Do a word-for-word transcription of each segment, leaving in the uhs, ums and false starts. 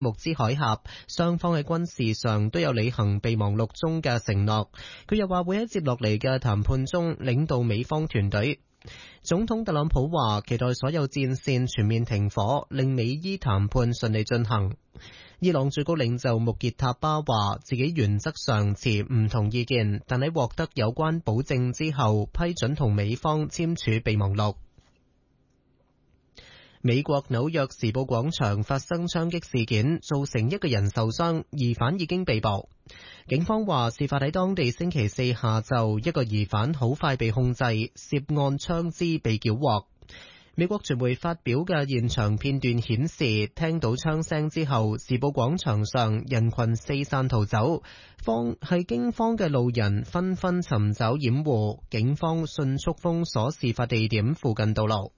穆茲海峽，雙方喺軍事上都有履行備忘錄中嘅承諾。佢又話會喺接落嚟嘅談判中領導美方團隊。總統特朗普話期待所有戰線全面停火，令美伊談判順利進行。伊朗最高領袖穆傑塔巴話自己原則上持唔同意見，但喺獲得有關保證之後批准同美方簽署備忘錄。美國紐約時報廣場發生槍擊事件，造成一個人受傷，疑犯已經被捕。警方話事發喺當地星期四下晝，一個疑犯好快被控制，涉案槍支被繳獲。美國傳媒發表嘅現場片段顯示，聽到槍聲之後，時報廣場上人群四散逃走，方係驚慌嘅路人紛紛尋找掩護，警方迅速封鎖事發地點附近道路。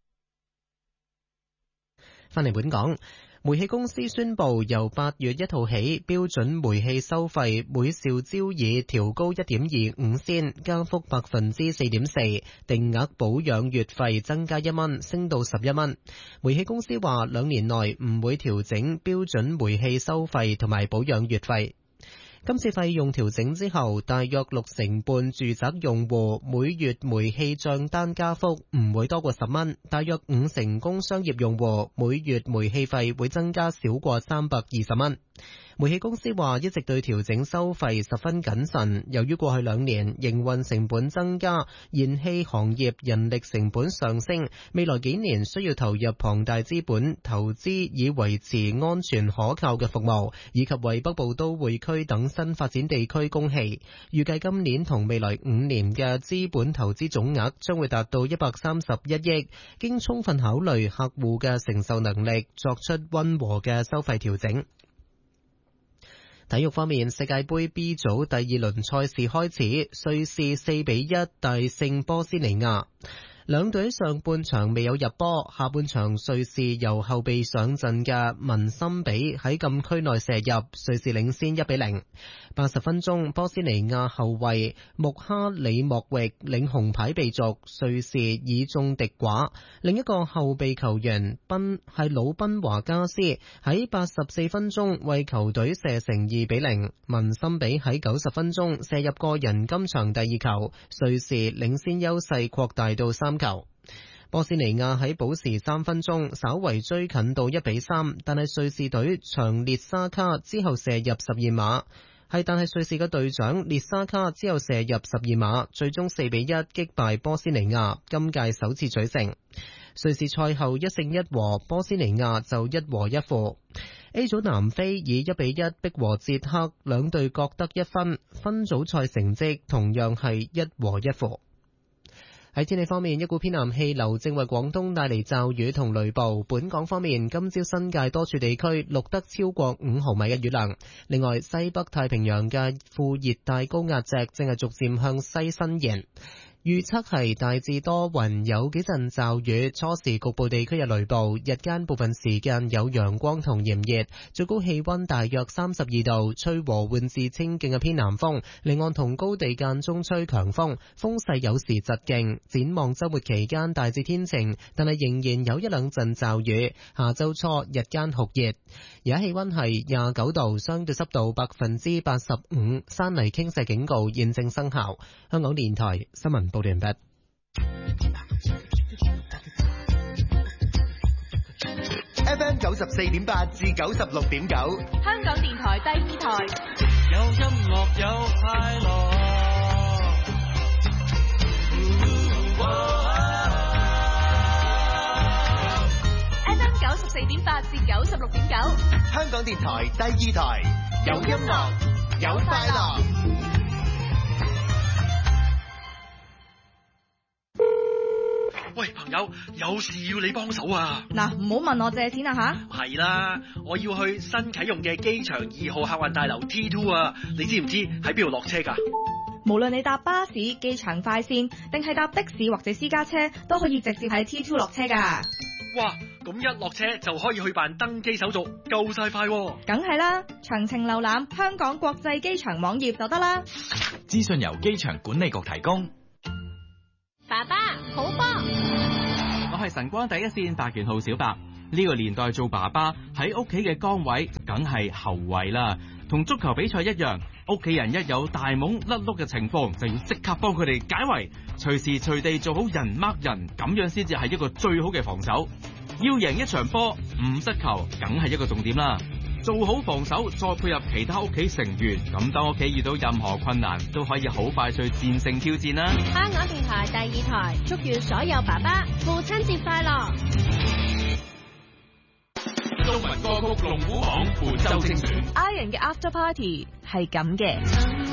返嚟本港，煤氣公司宣布由八月一號起，標準煤氣收費每兆焦耳調高一點二五仙，加幅百分之四點四，定額保養月費增加一蚊，升到十一蚊。煤氣公司話兩年內唔會調整標準煤氣收費同埋保養月費。今次費用調整之後，大約六成半住宅用戶每月煤氣賬單加幅唔會多過十蚊，大約五成工商業用戶每月煤氣費會增加少過三百二十蚊。煤氣公司話一直對調整收費十分謹慎，由於過去兩年營運成本增加，燃氣行業人力成本上升，未來幾年需要投入龐大資本投資以維持安全可靠嘅服務，以及為北部都會區等新發展地區供氣。預計今年同未來五年嘅資本投資總額將會達到一百三十一億，經充分考慮客戶嘅承受能力，作出溫和嘅收費調整。體育方面，世界盃 B 組第二輪賽事開始，瑞士四比一大勝波斯尼亞。兩隊上半場未有入波，下半場瑞士由後備上陣嘅文森比喺禁區內射入，瑞士領先一比零。八十分鐘，波斯尼亞後衛穆哈里莫域領紅牌被逐，瑞士以眾敵寡。另一個後備球員賓係魯賓華加斯喺八十四分鐘為球隊射成二比零。文森比喺九十分鐘射入個人今場第二球，瑞士領先優勢擴大到三球。波斯尼亞喺補時三分鐘稍為追近到一比三，但係瑞士隊長列沙卡之後射入十二碼，係但係瑞士嘅隊長列沙卡之後射入十二碼，最終四比一擊敗波斯尼亞，今屆首次取勝。瑞士賽後一勝一和，波斯尼亞就一和一負。A 組南非以一比一逼和捷克，兩隊各得一分，分組賽成績同樣係一和一負。喺天氣方面，一股偏南氣流正為廣東帶嚟驟雨同雷暴。本港方面，今朝新界多處地區錄得超過五毫米嘅雨量。另外，西北太平洋嘅副熱帶高壓脊正係逐漸向西伸延。預測係大致多雲，有幾陣驟雨，初時局部地區有雷暴，日間部分時間有陽光同炎熱，最高氣溫大約三十二度，吹和緩至清勁嘅偏南風，離岸同高地間中吹強風，風勢有時疾勁。展望周末期間大致天晴，但係仍然有一兩陣驟雨。下周初日間酷熱，而家氣溫係廿九度，相對濕度百分之八十五，山泥傾瀉警告現正生效。香港電台新聞報道完畢。 F M 九十四點八至九十六點九， 香港電台第二台。 有音樂有快樂。 F M 九十四點八至九十六點九， 香港電台第二台，有音樂有快樂。 喂，朋友，有事要你幫手啊！ 嗱，唔好問我借錢啊吓！ 係啦，我要去新啟用嘅機場二號客運大樓 T 二 啊！你知唔知喺邊度落車噶？ 無論你搭巴士、機場快線，定係搭的士或者私家車，都可以直接喺 T 二 落車噶。 哇，咁一落車就可以去辦登機手續，夠晒快喎！ 梗係啦，詳情瀏覽香港國際機場網頁就得啦。 資訊由機場管理局提供。 爸爸，好波！ 我係晨光第一線白元號小白。 呢個年代做爸爸喺屋企嘅崗位梗係後衛啦，同足球比賽一樣，屋企人一有大懵甩碌嘅情況，就要即刻幫佢哋解圍，隨時隨地做好人掹人，咁樣先至係一個最好嘅防守。要贏一場波，唔失球梗係一個重點啦。做好防守，再配合其他屋企成員，咁當屋企遇到任何困難，都可以好快脆戰勝挑戰啦。 香港電台第二台，祝願所有爸爸父親節快樂。 中文歌曲龍虎榜本周精選 ，Iron 嘅 After Party 係咁嘅。